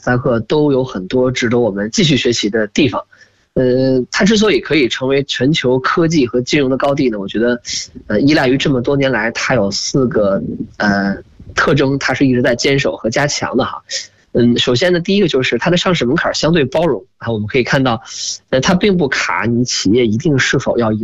斯达克都有很多值得我们继续学习的地方。它之所以可以成为全球科技和金融的高地呢，我觉得依赖于这么多年来它有4个特征，它是一直在坚守和加强的哈。首先呢，第一个就是它的上市门槛相对包容啊，我们可以看到，它并不卡你企业一定是否要